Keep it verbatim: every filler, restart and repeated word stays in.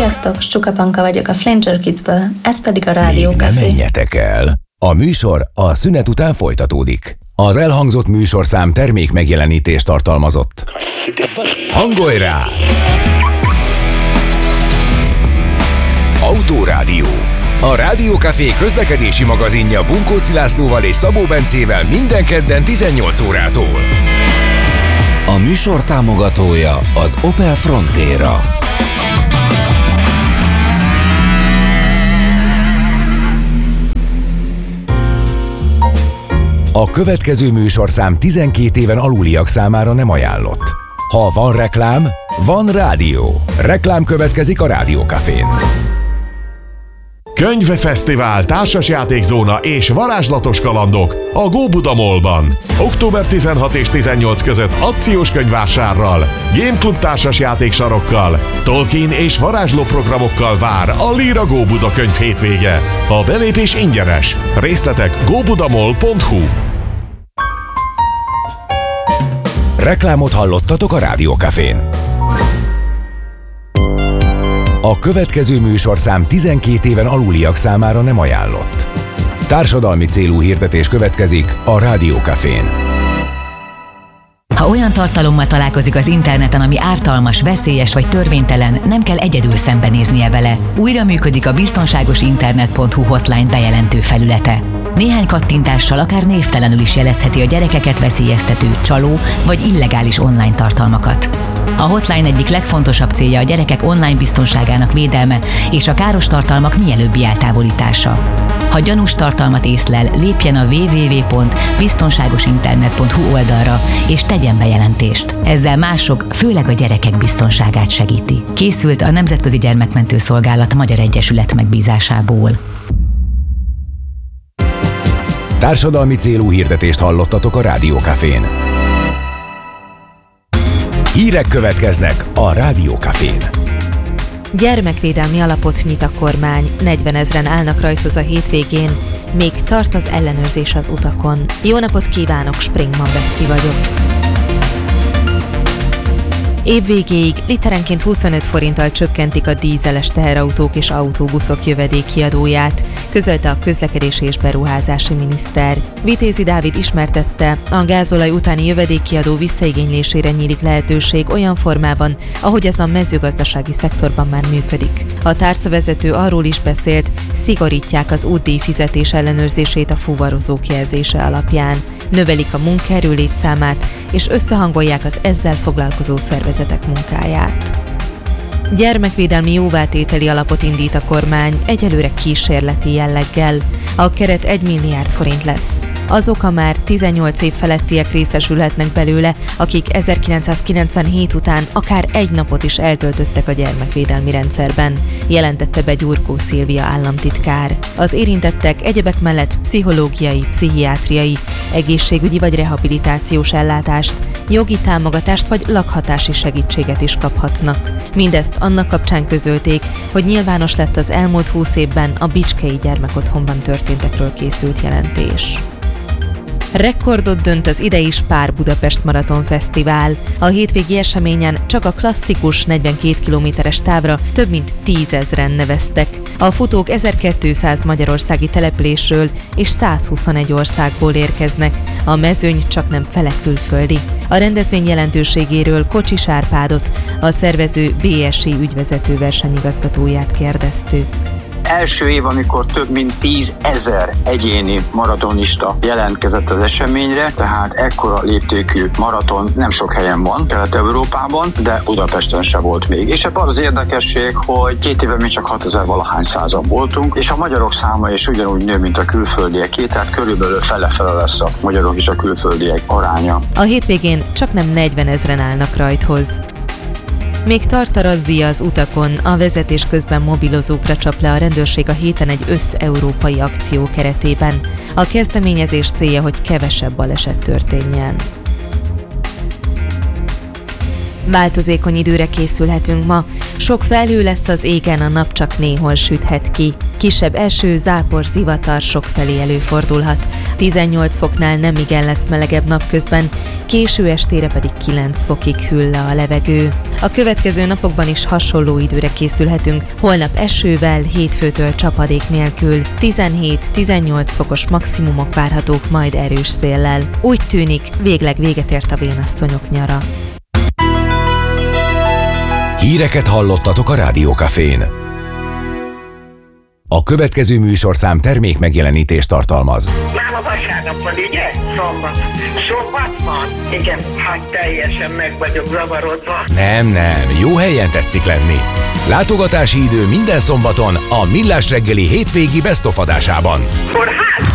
Sziasztok, Csuka Panka vagyok a Flanger Kidsből, ez pedig a Rádió Café. Ne menjetek el! A műsor a szünet után folytatódik. Az elhangzott műsorszám termék megjelenítést tartalmazott. Hangolj rá! Autórádió. A Rádió Café közlekedési magazinja Bunkóci Lászlóval és Szabó Bencével minden kedden tizennyolc órától. A műsor támogatója az Opel Frontera. A következő műsorszám tizenkét éven aluliak számára nem ajánlott. Ha van reklám, van rádió. Reklám következik a Rádió Cafén. Könyvfesztivál, társasjátékzóna és varázslatos kalandok a Góbuda Mallban. október tizenhat és tizennyolc között akciós könyvvásárral, Game Club társasjátéksarokkal, Tolkien és varázsló programokkal vár a Lira Góbuda könyv hétvége. A belépés ingyenes. Részletek góbudamall pont hu. Reklámot hallottatok a Rádió Cafén. A következő műsorszám tizenkét éven aluliak számára nem ajánlott. Társadalmi célú hirdetés következik a Rádió Cafén. Ha olyan tartalommal találkozik az interneten, ami ártalmas, veszélyes vagy törvénytelen, nem kell egyedül szembenéznie vele. Újra működik a biztonságos internet pont hu hotline bejelentő felülete. Néhány kattintással akár névtelenül is jelezheti a gyerekeket veszélyeztető, csaló vagy illegális online tartalmakat. A hotline egyik legfontosabb célja a gyerekek online biztonságának védelme és a káros tartalmak mielőbbi eltávolítása. Ha gyanús tartalmat észlel, lépjen a double-u double-u double-u pont biztonságos internet pont hu oldalra és tegyen bejelentést. Ezzel mások, főleg a gyerekek biztonságát segíti. Készült a Nemzetközi Gyermekmentő Szolgálat Magyar Egyesület megbízásából. Társadalmi célú hirdetést hallottatok a Rádió Cafén. Hírek következnek a Rádió Cafén. Gyermekvédelmi alapot nyit a kormány, negyvenezren állnak rajthoz a hétvégén, még tart az ellenőrzés az utakon. Jó napot kívánok, Springman Betty vagyok. Évvégéig literenként huszonöt forinttal csökkentik a dízeles teherautók és autóbuszok jövedékkiadóját, közölte a közlekedési és beruházási miniszter. Vitézi Dávid ismertette, a gázolaj utáni jövedékkiadó visszaigénylésére nyílik lehetőség olyan formában, ahogy ez a mezőgazdasági szektorban már működik. A tárcavezető arról is beszélt, szigorítják az útdíj fizetés ellenőrzését a fuvarozók jelzése alapján, növelik a munkaerő létszámát és összehangolják az ezzel foglalkozó szervezetek munkáját. Gyermekvédelmi jóvátételi alapot indít a kormány, egyelőre kísérleti jelleggel. A keret egy milliárd forint lesz. Azok a már tizennyolc év felettiek részesülhetnek belőle, akik ezerkilencszázkilencvenhét után akár egy napot is eltöltöttek a gyermekvédelmi rendszerben, jelentette be Gyurkó Szilvia államtitkár. Az érintettek egyebek mellett pszichológiai, pszichiátriai, egészségügyi vagy rehabilitációs ellátást, jogi támogatást vagy lakhatási segítséget is kaphatnak. Mindezt annak kapcsán közölték, hogy nyilvános lett az elmúlt húsz évben a Bicskei Gyermekotthonban történtekről készült jelentés. Rekordot dönt az idei Spár Budapest Maraton Fesztivál. A hétvégi eseményen csak a klasszikus negyvenkét kilométeres távra több mint tízezren neveztek. A futók ezerkétszáz magyarországi településről és százhuszonegy országból érkeznek, a mezőny csaknem fele külföldi. A rendezvény jelentőségéről Kocsis Árpádot, a szervező bé es i ügyvezető versenyigazgatóját kérdeztük. Első év, amikor több mint tízezer egyéni maratonista jelentkezett az eseményre, tehát ekkora léptékű maraton nem sok helyen van Kelet-Európában, de Budapesten se volt még. És ebben az érdekesség, hogy két éve mi csak hatezer valahány százan voltunk, és a magyarok száma is ugyanúgy nő, mint a külföldieké, tehát körülbelül fele-fele lesz a magyarok és a külföldiek aránya. A hétvégén csak nem negyvenezren állnak rajthoz. Még tart a razzia az utakon, a vezetés közben mobilozókra csap le a rendőrség a héten egy összeurópai akció keretében. A kezdeményezés célja, hogy kevesebb baleset történjen. Változékony időre készülhetünk ma. Sok felhő lesz az égen, a nap csak néhol süthet ki. Kisebb eső, zápor, zivatar sokfelé előfordulhat. tizennyolc foknál nem igen lesz melegebb napközben, késő estére pedig kilenc fokig hűl le a levegő. A következő napokban is hasonló időre készülhetünk. Holnap esővel, hétfőtől csapadék nélkül. tizenhét-tizennyolc fokos maximumok várhatók, majd erős széllel. Úgy tűnik, végleg véget ért a vénasszonyok nyara. Híreket hallottatok a Rádió Cafén. A következő műsorszám termék megjelenítést tartalmaz. Már a vasárnap van, ugye? Szombat. Szombat van? Igen, hát teljesen meg vagyok zavarodva. Nem, nem, jó helyen tetszik lenni. Látogatási idő minden szombaton a Millás reggeli hétvégi best of adásában. Kórház?